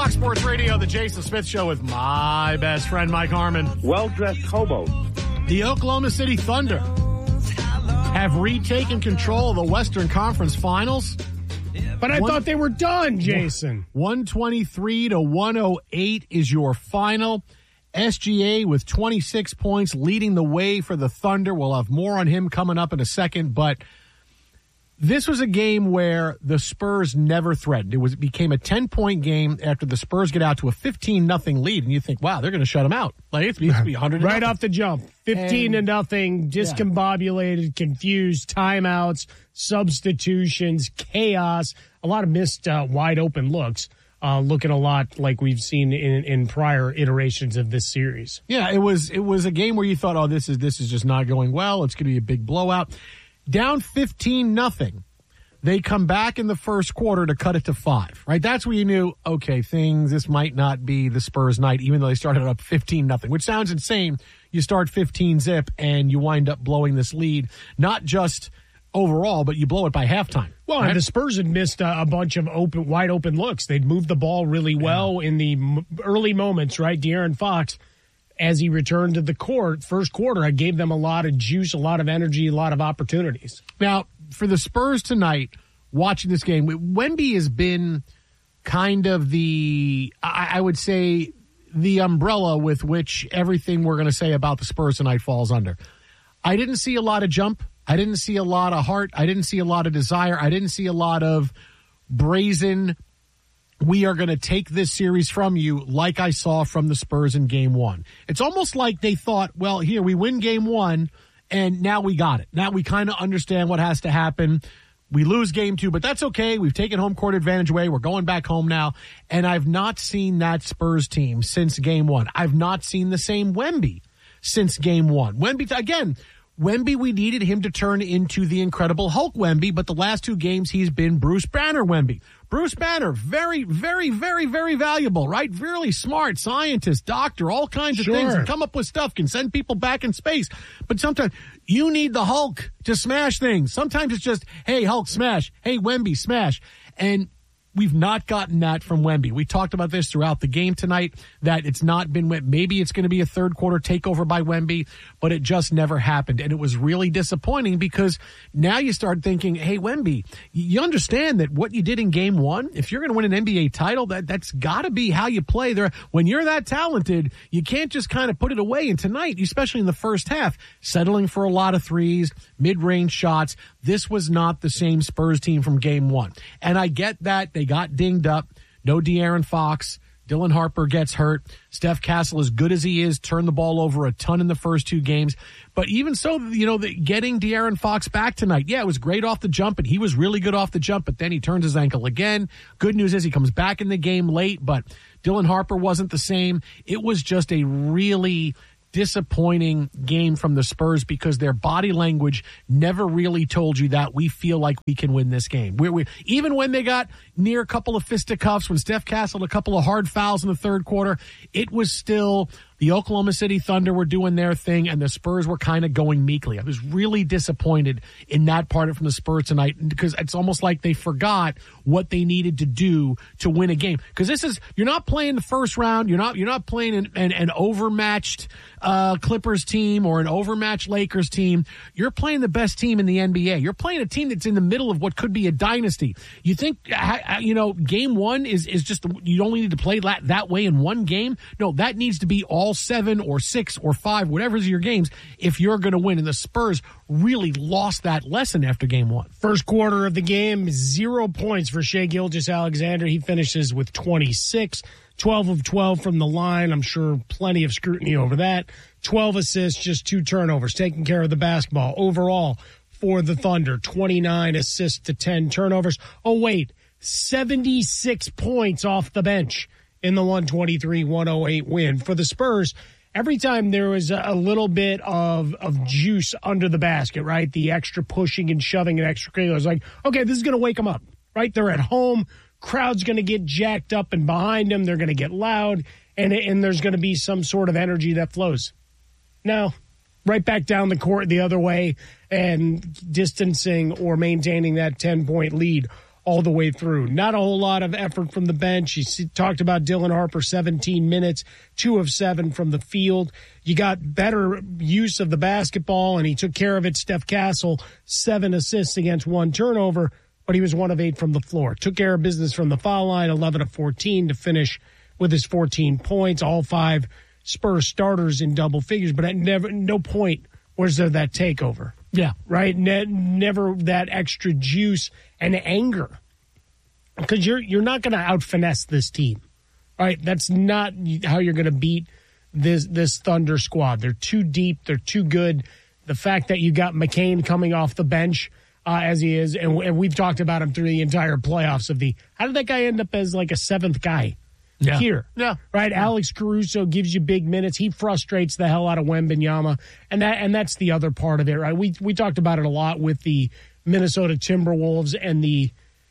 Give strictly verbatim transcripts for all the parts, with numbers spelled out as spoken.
Fox Sports Radio, the Jason Smith Show with my best friend, Mike Harmon. Well-dressed hobos. The Oklahoma City Thunder have retaken control of the Western Conference Finals. But I One, thought they were done, Jason. one twenty-three to one oh eight is your final. S G A with twenty-six points leading the way for the Thunder. We'll have more on him coming up in a second, but this was a game where the Spurs never threatened. It was it became a ten-point game after the Spurs get out to a fifteen nothing lead, and you think, wow, they're going to shut them out. Like, it's going to be one hundred Right off the jump. fifteen And- to nothing, discombobulated, yeah. confused, timeouts, substitutions, chaos, a lot of missed uh, wide-open looks, uh, looking a lot like we've seen in, in prior iterations of this series. Yeah, it was it was a game where you thought, oh, this is this is just not going well. It's going to be a big blowout. Down fifteen nothing. They come back in the first quarter to cut it to five, right? That's where you knew, okay, things, this might not be the Spurs night, even though they started up fifteen nothing, which sounds insane. You start fifteen zip and you wind up blowing this lead, not just overall, but you blow it by halftime. Well, right? and the Spurs had missed a, a bunch of open, wide open looks. They'd moved the ball really well yeah. in the m- early moments, right? De'Aaron Fox, as he returned to the court, first quarter, I gave them a lot of juice, a lot of energy, a lot of opportunities. Now, for the Spurs tonight, watching this game, Wemby has been kind of the, I, I would say, the umbrella with which everything we're going to say about the Spurs tonight falls under. I didn't see a lot of jump. I didn't see a lot of heart. I didn't see a lot of desire. I didn't see a lot of brazen, we are going to take this series from you, like I saw from the Spurs in game one. It's almost like they thought, well, here, we win game one, and now we got it. Now we kind of understand what has to happen. We lose game two, but that's okay. We've taken home court advantage away. We're going back home now. And I've not seen that Spurs team since game one. I've not seen the same Wemby since game one. Wemby, again, Wemby, we needed him to turn into the Incredible Hulk Wemby, but the last two games he's been Bruce Banner Wemby. Bruce Banner, very, very, very, very valuable, right? Really smart, scientist, doctor, all kinds of sure. things, and come up with stuff, can send people back in space. But sometimes you need the Hulk to smash things. Sometimes it's just, hey, Hulk, smash. Hey, Wemby, smash. And we've not gotten that from Wemby. We talked about this throughout the game tonight, that it's not been, maybe it's going to be a third quarter takeover by Wemby, but it just never happened. And it was really disappointing because now you start thinking, hey, Wemby, you understand that what you did in game one, if you're going to win an N B A title, that, that's got to be how you play there. When you're that talented, you can't just kind of put it away. And tonight, especially in the first half, settling for a lot of threes, mid-range shots, this was not the same Spurs team from game one. And I get that. They got dinged up. No De'Aaron Fox. Dylan Harper gets hurt. Steph Castle, as good as he is, turned the ball over a ton in the first two games. But even so, you know, the, getting De'Aaron Fox back tonight, yeah, it was great off the jump, and he was really good off the jump, but then he turns his ankle again. Good news is he comes back in the game late, but Dylan Harper wasn't the same. It was just a really disappointing game from the Spurs because their body language never really told you that we feel like we can win this game. We, we, even when they got near a couple of fisticuffs, when Steph Castle had a couple of hard fouls in the third quarter, it was still the Oklahoma City Thunder were doing their thing and the Spurs were kind of going meekly. I was really disappointed in that part of from the Spurs tonight because it's almost like they forgot what they needed to do to win a game. Because this is, you're not playing the first round, you're not you're not playing an, an, an overmatched uh, Clippers team or an overmatched Lakers team. You're playing the best team in the N B A. You're playing a team that's in the middle of what could be a dynasty. You think, you know, game one is, is just, you only need to play that, that way in one game? No, that needs to be all seven or six or five, whatever's your games, if you're going to win. And the Spurs really lost that lesson after game one. First quarter of the game, zero points for Shai Gilgeous-Alexander. He finishes with twenty-six, twelve of twelve from the line. I'm sure plenty of scrutiny over that. twelve assists, just two turnovers, taking care of the basketball. Overall, for the Thunder, twenty-nine assists to ten turnovers. Oh, wait, seventy-six points off the bench in the one twenty-three one oh eight win. For the Spurs, every time there was a little bit of, of juice under the basket, right, the extra pushing and shoving and extra kilos, like, okay, this is going to wake them up, right? They're at home. Crowd's going to get jacked up and behind them. They're going to get loud, and, and there's going to be some sort of energy that flows. Now, right back down the court the other way and distancing or maintaining that ten-point lead all the way through. Not a whole lot of effort from the bench. You see, talked about Dylan Harper, seventeen minutes, two of seven from the field. You got better use of the basketball, and he took care of it. Steph Castle, seven assists against one turnover, but he was one of eight from the floor. Took care of business from the foul line, eleven of fourteen to finish with his fourteen points. All five Spurs starters in double figures, but at never, no point was there that takeover. Yeah. Right? Ne- never that extra juice and anger. Because you're you're not going to out-finesse this team. Right? That's not how you're going to beat this this Thunder squad. They're too deep. They're too good. The fact that you got McCain coming off the bench uh, as he is, and, and we've talked about him through the entire playoffs of the, how did that guy end up as like a seventh guy? Yeah. Here. Yeah. Right? Yeah. Alex Caruso gives you big minutes. He frustrates the hell out of Wembanyama. And that and that's the other part of it, right? We we talked about it a lot with the Minnesota Timberwolves and the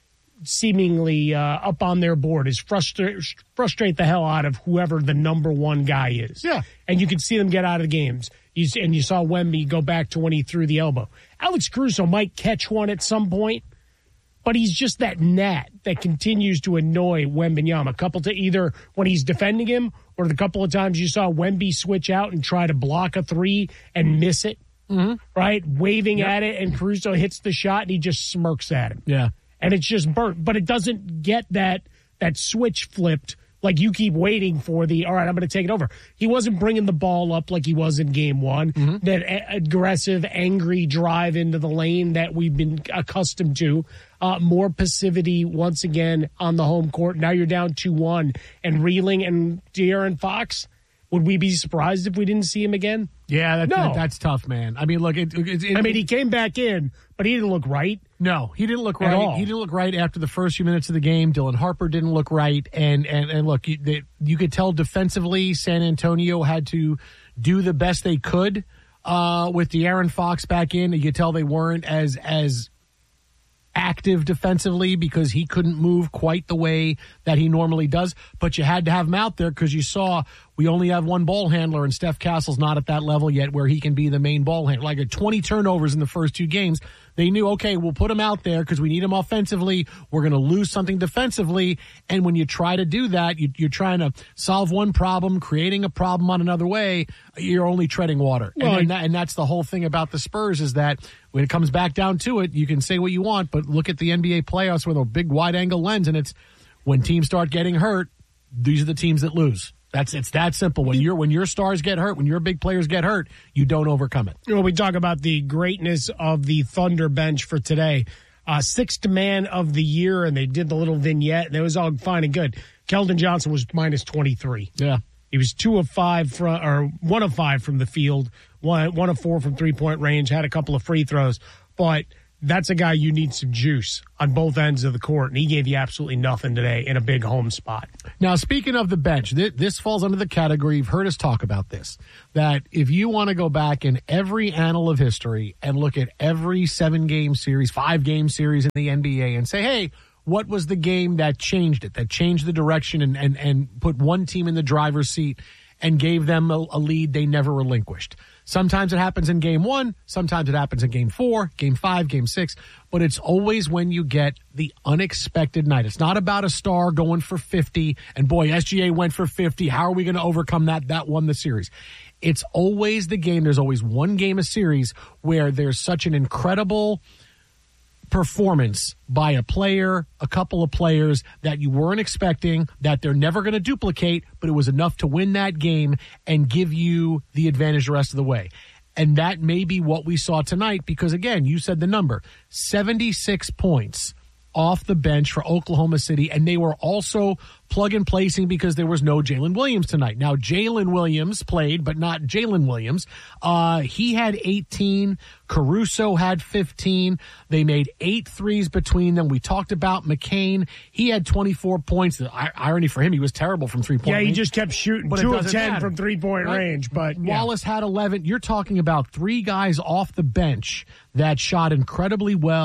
seemingly uh, up on their board is frustrate frustrate the hell out of whoever the number one guy is. Yeah. And you can see them get out of the games. You, and you saw Wemby go back to when he threw the elbow. Alex Caruso might catch one at some point, but he's just that gnat that continues to annoy Wembanyama. A couple to either when he's defending him or the couple of times you saw Wemby switch out and try to block a three and miss it, mm-hmm. right? Waving yep. at it, and Caruso hits the shot and he just smirks at him. Yeah. And it's just burnt. But it doesn't get that that switch flipped like you keep waiting for the, all right, I'm going to take it over. He wasn't bringing the ball up like he was in game one. Mm-hmm. That a- aggressive, angry drive into the lane that we've been accustomed to. Uh, more passivity once again on the home court. Now you're down two one. And Reeling and De'Aaron Fox, would we be surprised if we didn't see him again? Yeah, that, no. that, that's tough, man. I mean, look, it, it, it, I mean, he came back in, but he didn't look right. No, he didn't look At right. all. He didn't look right after the first few minutes of the game. Dylan Harper didn't look right. And, and, and look, you, they, you could tell defensively San Antonio had to do the best they could uh, with De'Aaron Fox back in. You could tell they weren't as as active defensively because he couldn't move quite the way that he normally does. But you had to have him out there because you saw we only have one ball handler, and Steph Castle's not at that level yet where he can be the main ball handler. Like a twenty turnovers in the first two games. They knew, okay, we'll put him out there because we need him offensively. We're going to lose something defensively. And when you try to do that, you, you're trying to solve one problem, creating a problem on another way. You're only treading water. Well, and, and, that, and that's the whole thing about the Spurs is that when it comes back down to it, you can say what you want, but look at the N B A playoffs with a big wide-angle lens, and it's when teams start getting hurt, these are the teams that lose. That's it's that simple. When your when your stars get hurt, when your big players get hurt, you don't overcome it. You know, we talk about the greatness of the Thunder bench for today. Uh, sixth man of the year, and they did the little vignette, and it was all fine and good. Keldon Johnson was minus twenty-three. Yeah. He was two of five from, or one of five from the field, one one of four from three-point range, had a couple of free throws, but that's a guy you need some juice on both ends of the court, and he gave you absolutely nothing today in a big home spot. Now, speaking of the bench, th- this falls under the category, you've heard us talk about this, that if you want to go back in every annal of history and look at every seven-game series, five-game series in the N B A and say, hey, what was the game that changed it, that changed the direction and, and, and put one team in the driver's seat and gave them a, a lead they never relinquished? Sometimes it happens in game one. Sometimes it happens in game four, game five, game six. But it's always when you get the unexpected night. It's not about a star going for fifty. And boy, S G A went for fifty. How are we going to overcome that? That won the series. It's always the game. There's always one game a series where there's such an incredible performance by a player, a couple of players that you weren't expecting, that they're never going to duplicate, but it was enough to win that game and give you the advantage the rest of the way. And that may be what we saw tonight because, again, you said the number, seventy-six points off the bench for Oklahoma City, and they were also plug and placing because there was no Jalen Williams tonight. Now, Jalen Williams played, but not Jalen Williams. Uh, he had eighteen. Caruso had fifteen. They made eight threes between them. We talked about McCain. He had twenty-four points. The irony for him, he was terrible from three-point Yeah, range. he just kept shooting but two of ten matter. from three-point right? range. But yeah. Wallace had eleven. You're talking about three guys off the bench that shot incredibly well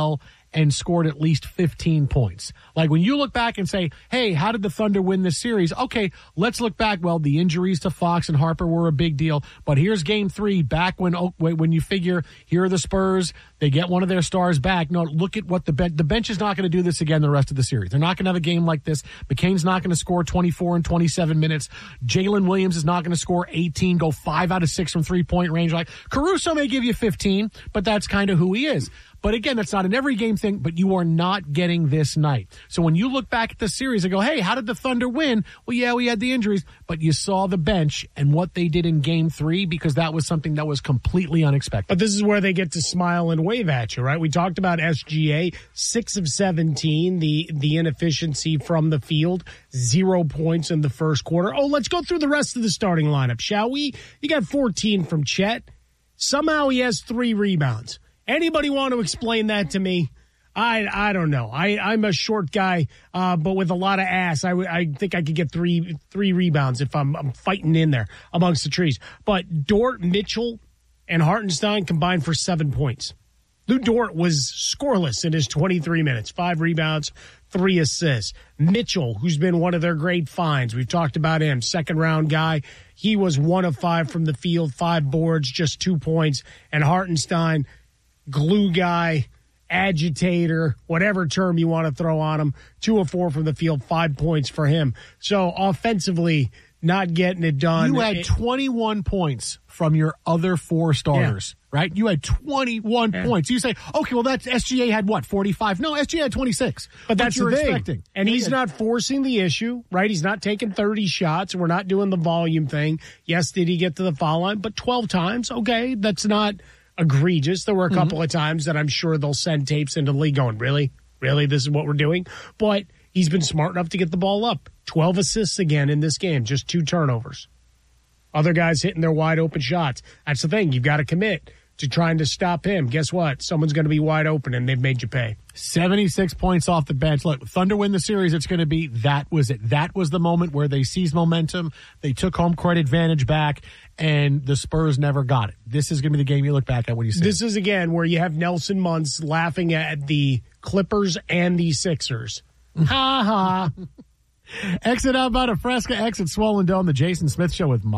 and scored at least fifteen points. Like when you look back and say, hey, how did the Thunder win this series? Okay, let's look back. Well, the injuries to Fox and Harper were a big deal, but here's game three back when when you figure here are the Spurs, they get one of their stars back. No, look at what the bench, the bench is not going to do this again the rest of the series. They're not going to have a game like this. McCain's not going to score twenty-four and twenty-seven minutes. Jalen Williams is not going to score eighteen, go five out of six from three-point range. Like Caruso may give you fifteen, but that's kind of who he is. But again, that's not an every game thing, but you are not getting this night. So when you look back at the series and go, hey, how did the Thunder win? Well, yeah, we had the injuries, but you saw the bench and what they did in game three because that was something that was completely unexpected. But this is where they get to smile and wave at you, right? We talked about S G A, six of seventeen, the, the inefficiency from the field, zero points in the first quarter. Oh, let's go through the rest of the starting lineup, shall we? You got fourteen from Chet. Somehow he has three rebounds. Anybody want to explain that to me? I I don't know. I, I'm a short guy, uh, but with a lot of ass. I, w- I think I could get three three rebounds if I'm, I'm fighting in there amongst the trees. But Dort, Mitchell, and Hartenstein combined for seven points. Lou Dort was scoreless in his twenty-three minutes. Five rebounds, three assists. Mitchell, who's been one of their great finds. We've talked about him. Second round guy. He was one of five from the field, five boards, just two points. And Hartenstein, glue guy, agitator, whatever term you want to throw on him, two of four from the field, five points for him. So offensively, not getting it done. You had it, twenty-one points from your other four starters, yeah. right? You had twenty-one yeah. points. You say, okay, well, that's S G A had what, forty-five? No, S G A had twenty-six. But that's what you're the thing. expecting. And he's not forcing the issue, right? He's not taking thirty shots. We're not doing the volume thing. Yes, did he get to the foul line? But twelve times, okay, that's not egregious. There were a couple mm-hmm. of times that I'm sure they'll send tapes into the league going, really? Really? This is what we're doing? But he's been smart enough to get the ball up. twelve assists again in this game, just two turnovers. Other guys hitting their wide open shots. That's the thing. You've got to commit to trying to stop him. Guess what? Someone's going to be wide open, and they've made you pay. seventy-six points off the bench. Look, Thunder win the series, it's going to be that was it. That was the moment where they seized momentum. They took home court advantage back, and the Spurs never got it. This is going to be the game you look back at when you see This it. is, again, where you have Nelson Muntz laughing at the Clippers and the Sixers. Ha ha. Exit out about a Fresca, exit Swollen Dome, the Jason Smith Show with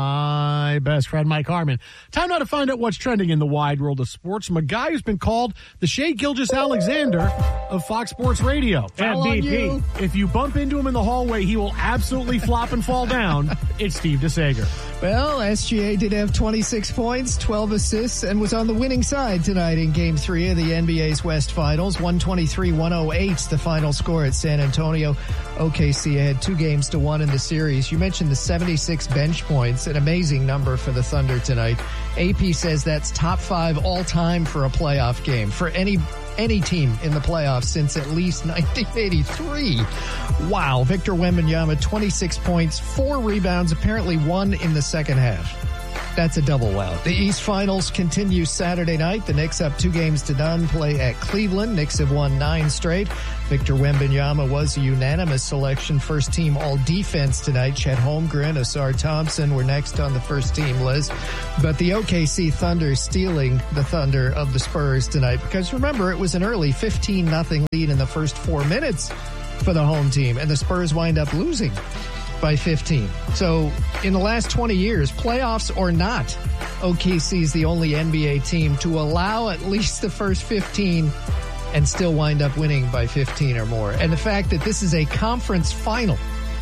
my best friend, Mike Harmon. Time now to find out what's trending in the wide world of sports from a guy who's been called the Shai Gilgeous-Alexander of Fox Sports Radio. Yeah, B P. If you bump into him in the hallway, he will absolutely flop and fall down. It's Steve DeSager. Well, S G A did have twenty-six points, twelve assists, and was on the winning side tonight in Game three of the N B A's West Finals. one twenty-three one oh eight, the final score at San Antonio. O K C had two games to one in the series. You mentioned the seventy-six bench points, an amazing number for the Thunder tonight. A P says that's top five all time for a playoff game, for any any team in the playoffs since at least nineteen eighty-three. Wow. Victor Wembanyama, twenty-six points, four rebounds, apparently one in the second half. That's a double wow. The East Finals continue Saturday night. The Knicks up two games to none, play at Cleveland. Knicks have won nine straight. Victor Wembanyama was a unanimous selection. First team all defense tonight. Chet Holmgren, Asar Thompson were next on the first team list. But the O K C Thunder stealing the thunder of the Spurs tonight, because remember, it was an early fifteen nothing lead in the first four minutes for the home team, and the Spurs wind up losing by fifteen. So in the last twenty years, playoffs or not, O K C is the only N B A team to allow at least the first fifteen and still wind up winning by fifteen or more. And the fact that this is a conference final,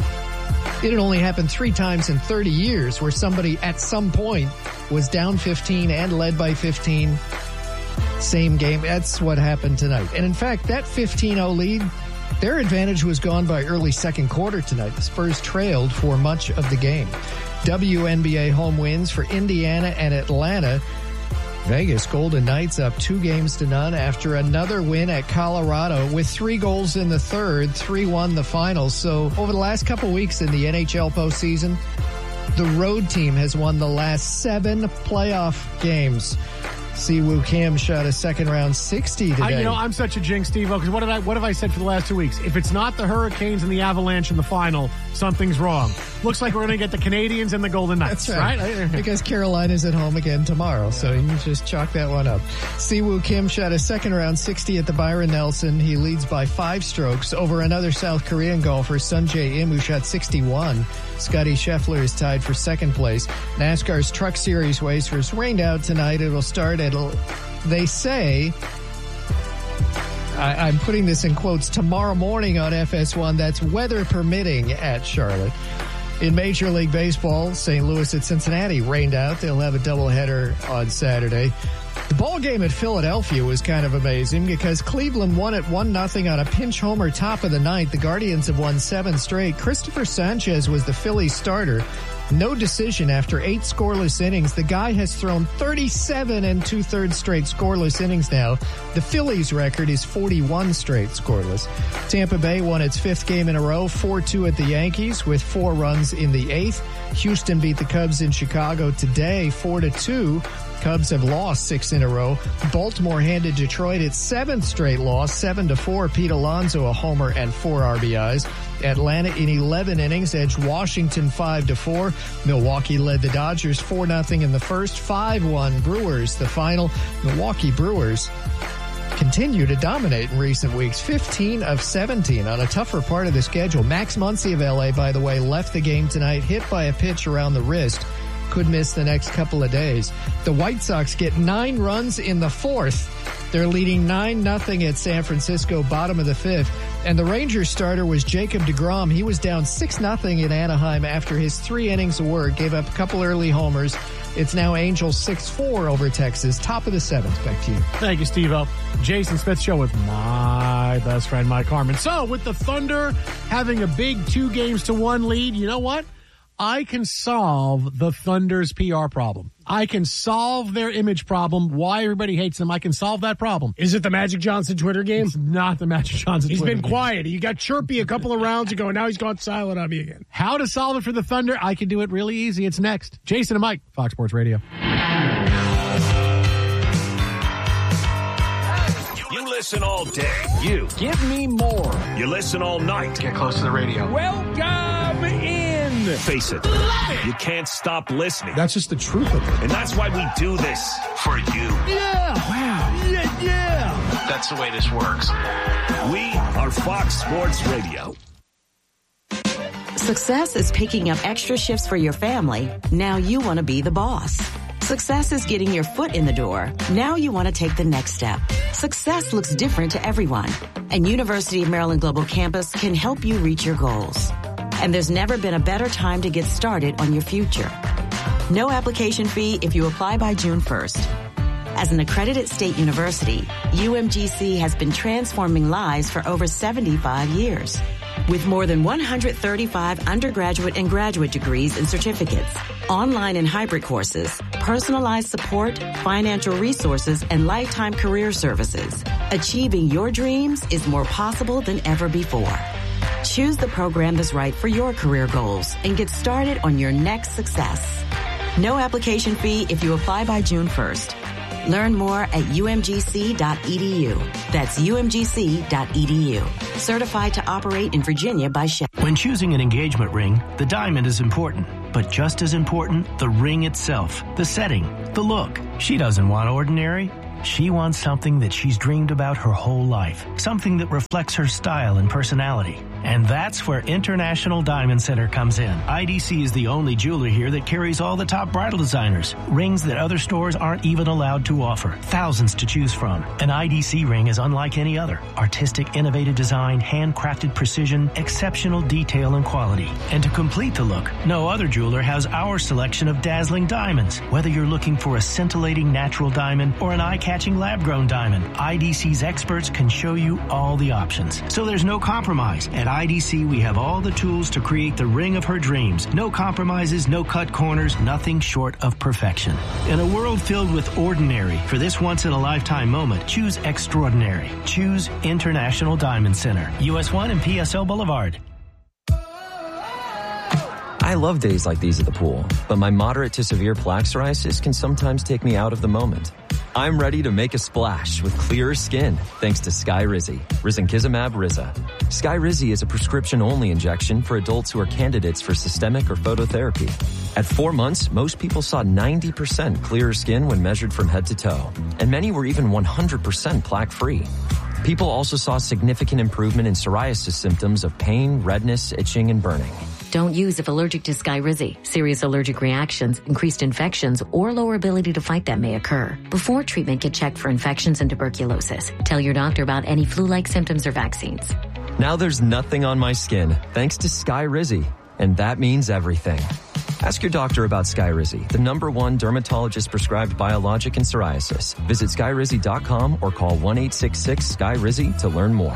it had only happened three times in thirty years where somebody at some point was down fifteen and led by fifteen. Same game. That's what happened tonight. And in fact, that fifteen oh lead, their advantage was gone by early second quarter tonight. The Spurs trailed for much of the game. W N B A home wins for Indiana and Atlanta. Vegas Golden Knights up two games to none after another win at Colorado with three goals in the third, three one the finals. So over the last couple weeks in the N H L postseason, the road team has won the last seven playoff games. Siwoo Kim shot a second round sixty today. I, you know, I'm such a jinx, Steve-O, because what did I what have I said for the last two weeks? If it's not the Hurricanes and the Avalanche in the final, something's wrong. looks like we're going to get the Canadians and the Golden Knights. That's right. right? Because Carolina's at home again tomorrow, so you just chalk that one up. Siwoo Kim shot a second round sixty at the Byron Nelson. He leads by five strokes over another South Korean golfer, Sun Jae Im, who shot sixty-one. Scotty Scheffler is tied for second place. NASCAR's Truck Series race was rained out tonight. It will start at, they say, I, I'm putting this in quotes, tomorrow morning on F S one. That's weather permitting at Charlotte. In Major League Baseball, Saint Louis at Cincinnati rained out. They'll have a doubleheader on Saturday. The ball game at Philadelphia was kind of amazing because Cleveland won at one nothing on a pinch homer top of the ninth. The Guardians have won seven straight. Christopher Sanchez was the Phillies starter. No decision after eight scoreless innings. The guy has thrown thirty-seven and two-thirds straight scoreless innings now. The Phillies' record is forty-one straight scoreless. Tampa Bay won its fifth game in a row, four two at the Yankees with four runs in the eighth. Houston beat the Cubs in Chicago today, four to two. Cubs have lost six in a row. Baltimore handed Detroit its seventh straight loss, seven to four. Pete Alonso a homer and four R B Is. Atlanta in eleven innings edged Washington five to four. Milwaukee led the Dodgers four nothing in the first, five one Brewers the final. Milwaukee Brewers continue to dominate in recent weeks, fifteen of seventeen on a tougher part of the schedule. Max Muncy of L A, by the way, left the game tonight, hit by a pitch around the wrist. Could miss the next couple of days. The White Sox get nine runs in the fourth. They're leading nine nothing at San Francisco, bottom of the fifth. And the Rangers starter was Jacob deGrom. He was down six nothing in Anaheim after his three innings of work, gave up a couple early homers. It's now Angels six four over Texas, top of the seventh. Back to you. Thank you, Steve-O. Jason Smith Show with my best friend, Mike Harmon. So, with the Thunder having a big two games to one lead, you know what? I can solve the Thunder's P R problem. I can solve their image problem, why everybody hates them. I can solve that problem. Is it the Magic Johnson Twitter game? It's not the Magic Johnson He's Twitter been game. quiet. He got chirpy a couple of rounds ago, and now he's gone silent on me again. How to solve it for the Thunder? I can do it really easy. It's next. Jason and Mike, Fox Sports Radio. You listen all day. You. Give me more. You listen all night. Get close to the radio. Welcome in. Face it. it. You can't stop listening. That's just the truth of it. And that's why we do this for you. Yeah. Wow. Yeah, yeah. That's the way this works. We are Fox Sports Radio. Success is picking up extra shifts for your family. Now you want to be the boss. Success is getting your foot in the door. Now you want to take the next step. Success looks different to everyone, and University of Maryland Global Campus can help you reach your goals. And there's never been a better time to get started on your future. No application fee if you apply by June first. As an accredited state university, U M G C has been transforming lives for over seventy-five years. With more than one hundred thirty-five undergraduate and graduate degrees and certificates, online and hybrid courses, personalized support, financial resources, and lifetime career services, achieving your dreams is more possible than ever before. Choose the program that's right for your career goals and get started on your next success. No application fee if you apply by June first. Learn more at U M G C dot E D U. That's U M G C dot E D U. Certified to operate in Virginia by Shell. When choosing an engagement ring, the diamond is important. But just as important, the ring itself, the setting, the look. She doesn't want ordinary. She wants something that she's dreamed about her whole life. Something that reflects her style and personality. And that's where International Diamond Center comes in. I D C is the only jeweler here that carries all the top bridal designers. Rings that other stores aren't even allowed to offer. Thousands to choose from. An I D C ring is unlike any other. Artistic, innovative design, handcrafted precision, exceptional detail and quality. And to complete the look, no other jeweler has our selection of dazzling diamonds. Whether you're looking for a scintillating natural diamond or an eye-catching lab-grown diamond, I D C's experts can show you all the options. So there's no compromise. At I D C, we have all the tools to create the ring of her dreams. No compromises, no cut corners, nothing short of perfection. In a world filled with ordinary, for this once-in-a-lifetime moment, choose extraordinary. Choose International Diamond Center, U S one and P S L Boulevard. I love days like these at the pool, but my moderate to severe plaque psoriasis can sometimes take me out of the moment. I'm ready to make a splash with clearer skin thanks to Skyrizi, risankizumab Riza. Skyrizi is a prescription-only injection for adults who are candidates for systemic or phototherapy. At four months, most people saw ninety percent clearer skin when measured from head to toe, and many were even one hundred percent plaque-free. People also saw significant improvement in psoriasis symptoms of pain, redness, itching, and burning. Don't use if allergic to Skyrizi. Serious allergic reactions, increased infections, or lower ability to fight them may occur. Before treatment, get checked for infections and tuberculosis. Tell your doctor about any flu-like symptoms or vaccines. Now there's nothing on my skin thanks to Skyrizi, and that means everything. Ask your doctor about Skyrizi, the number one dermatologist-prescribed biologic in psoriasis. Visit skyrizi dot com or call one eight six six Sky Rizi to learn more.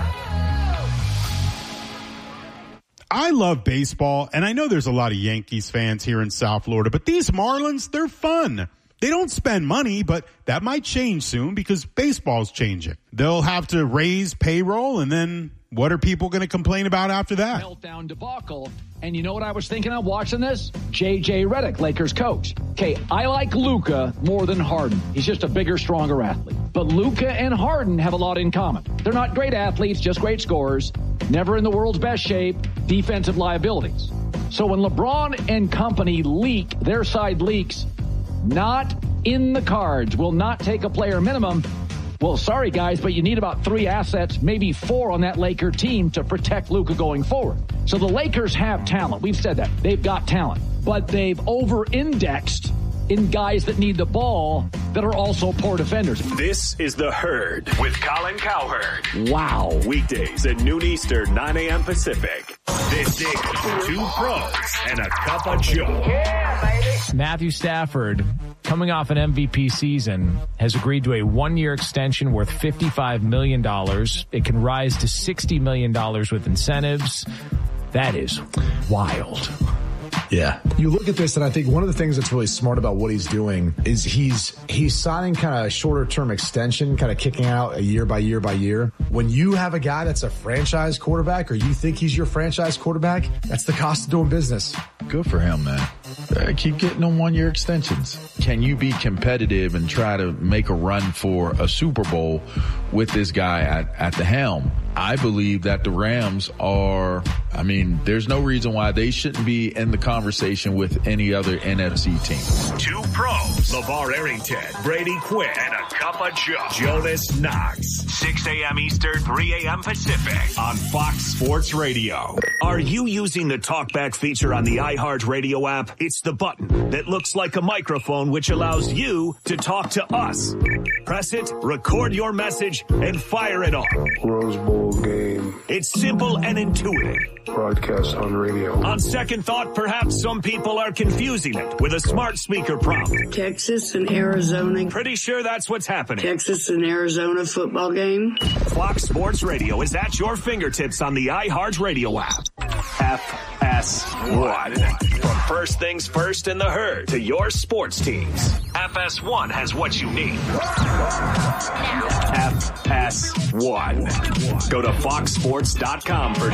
I love baseball, and I know there's a lot of Yankees fans here in South Florida, but these Marlins, they're fun. They don't spend money, but that might change soon because baseball's changing. They'll have to raise payroll, and then what are people going to complain about after that? Meltdown debacle. And you know what I was thinking of watching this? J J Redick, Lakers coach. Okay, I like Luka more than Harden. He's just a bigger, stronger athlete. But Luka and Harden have a lot in common. They're not great athletes, just great scorers. Never in the world's best shape. Defensive liabilities. So when LeBron and company leak, their side leaks, not in the cards, will not take a player minimum. Well, sorry, guys, but you need about three assets, maybe four on that Laker team to protect Luka going forward. So the Lakers have talent. We've said that. They've got talent. But they've over-indexed in guys that need the ball that are also poor defenders. This is The Herd with Colin Cowherd. Wow. Weekdays at noon Eastern, nine a.m. Pacific. This is Two Pros and a Cup of Joe. Yeah, baby. Matthew Stafford, coming off an M V P season, has agreed to a one-year extension worth fifty-five million dollars. It can rise to sixty million dollars with incentives. That is wild. Yeah. You look at this, and I think one of the things that's really smart about what he's doing is he's he's signing kind of a shorter-term extension, kind of kicking out a year by year by year. When you have a guy that's a franchise quarterback, or you think he's your franchise quarterback, that's the cost of doing business. Good for him, man. Uh, keep getting them one-year extensions. Can you be competitive and try to make a run for a Super Bowl with this guy at, at the helm? I believe that the Rams are, I mean, there's no reason why they shouldn't be in the conversation with any other N F C team. Two pros, LeVar Arrington, Brady Quinn, and a cup of Joe. Jonas Knox. six a.m. Eastern, three a.m. Pacific on Fox Sports Radio. Are you using the TalkBack feature on the iHeartRadio app? It's the button that looks like a microphone which allows you to talk to us. Press it, record your message, and fire it off. Rose Bowl game. It's simple and intuitive. Broadcast on radio. On second thought, perhaps some people are confusing it with a smart speaker prompt. Texas and Arizona. Pretty sure that's what's happening. Texas and Arizona football game. Fox Sports Radio is at your fingertips on the iHeartRadio app. F S one. From first things first in the herd to your sports teams, F S one has what you need. F S one. Go to fox sports dot com for